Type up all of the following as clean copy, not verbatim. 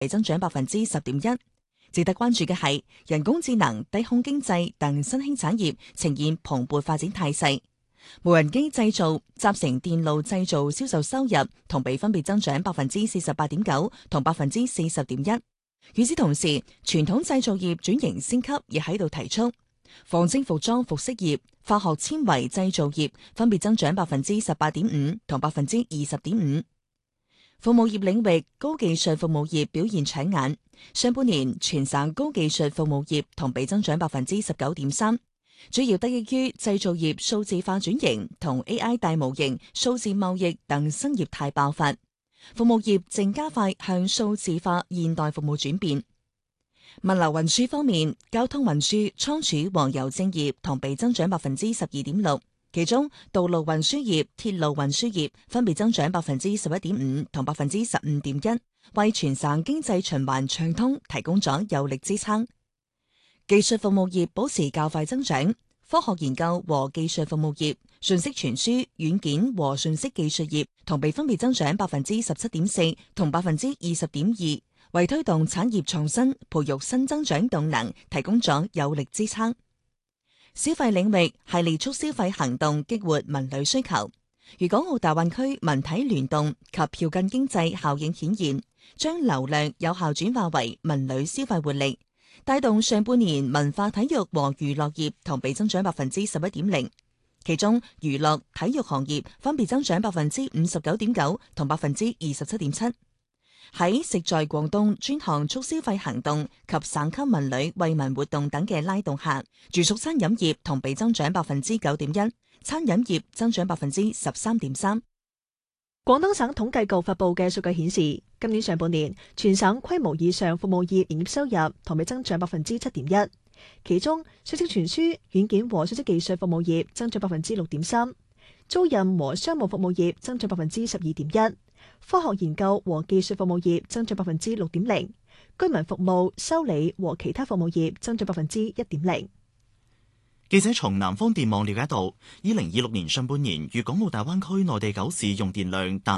增長10.1%。值得關注嘅係，人工智能、低空經濟等新興產業呈現蓬勃發展態勢。無人機製造、集成電路製造銷售收入同比分別增長48.9%同40.1%。與此同時，傳統製造業轉型升級亦喺度提速。紡織服裝服飾業、化學纖維製造業分別增長18.5%同20.5%。服務業領域，高技術服務業表現搶眼。上半年全省高技術服務業同比增長19.3%，主要得益於製造業數字化轉型同 AI 大模型、數字貿易等新業態爆發。服務業正加快向數字化現代服務轉變。物流運輸方面，交通運輸、倉儲和郵政業同比增長12.6%，其中道路運輸業、鐵路運輸業分別增長11.5%同15.1%，為全省經濟循環暢通提供咗有力支撐。技術服務業保持較快增長，科學研究和技術服務業、信息傳輸、軟件和信息技術業同比分別增長17.4%同20.2%，為推動產業創新、培育新增長動能提供咗有力支撐。消費領域係列速消費行動激活文旅需求。粵港澳大灣區文體聯動及票根經濟效應顯現，將流量有效轉化為文旅消費活力，帶動上半年文化體育和娛樂業同比增長11.0%，其中娛樂體育行業分別增長59.9%同27.7%。喺食在廣東專項促消費行動及省級文旅惠民活動等嘅拉動下，住宿餐飲業同比增長9.1%，餐飲業增長13.3%。 廣東省統計局發布嘅數據顯示，今年上半年全省規模以上服務業營業收入同比增長7.1%，其中信息傳輸、軟件和信息技術服務業增長6.3%，租賃和商務服務業增長12.1%。科學研究和技術服務業增長6.0%，居民服務、修理和其他服務業增長1.0%。 記者從南方電網了解到，2026年上半年粵港澳大灣區內地9市用電量達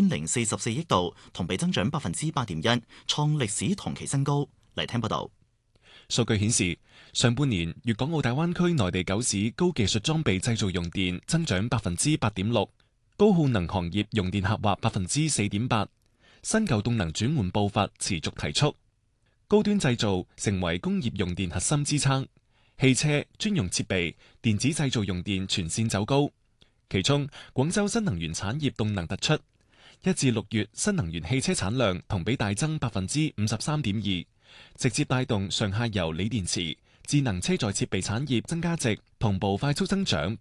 3044億度，同比增長8.1%，創歷史同期新高。嚟聽報道。 數據顯示，上半年粵港澳大灣區內地9市高技術裝備製造用電增長8.6%。高耗能行業用電下滑4.8%，新舊動能轉換步伐持續提速，高端製造成為工業用電核心支撐，汽車、專用設備、電子製造用電全線走高。其中，廣州新能源產業動能突出，1至6月新能源汽車產量同比大增53.2%，直接帶動上下游鋰電池、智能車載設備產業增加值同步快速增長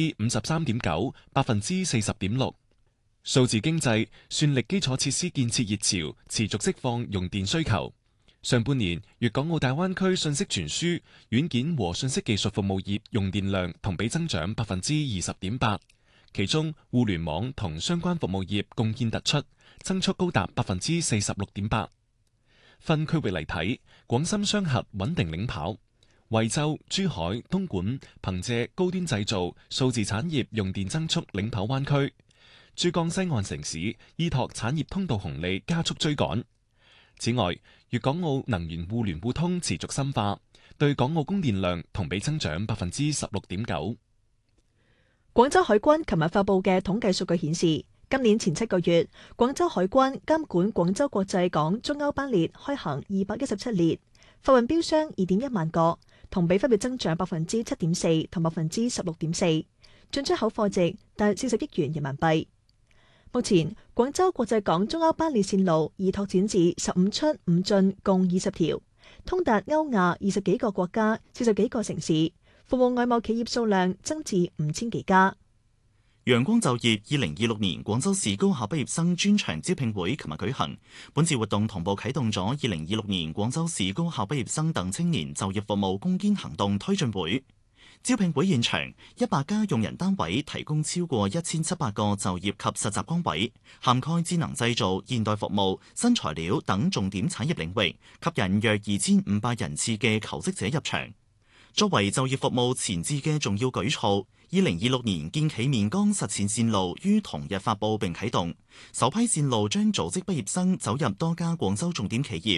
53.9%、40.6%。數字經濟、算力基礎設施建設熱潮持續釋放用電需求。上半年，粵港澳大灣區信息傳輸、軟件和信息技術服務業用電量同比增長20.8%，其中互聯網同相關服務業貢獻突出，增速高達46.8%。分區域嚟睇，廣深雙核穩定領跑。惠州、珠海、東莞憑借高端製造、數字產業用電增速領跑灣區，珠江西岸城市依託產業通道紅利加速追趕。此外，粵港澳能源互聯互通持續深化，對港澳供電量同比增長16.9%。 廣州海關琴日發布嘅統計數據顯示，今年前7個月，廣州海關監管廣州國際港中歐班列開行217列，貨運標箱2.1萬個，同比分別增長7.4%同16.4%，進出口貨值達40億元人民幣。目前，廣州國際港中歐班列線路已拓展至15出5進共20條，通達歐亞20幾個國家、40幾個城市，服務外貿企業數量增至5000幾家。 陽光就業2026年廣州市高校畢業生專場招聘會琴日舉行，本次活動同步啟動咗2026年廣州市高校畢業生等青年就業服務攻堅行動推進會。招聘會現場，100家用人單位提供超過1700個就業及實習崗位，涵蓋智能製造、現代服務、新材料等重點產業領域，吸引約2500人次嘅求職者入場。作為就業服務前置嘅重要舉措 2026年建企面綱實踐線路於同日發布並啟動，首批線路將組織畢業生走入多家廣州重點企業，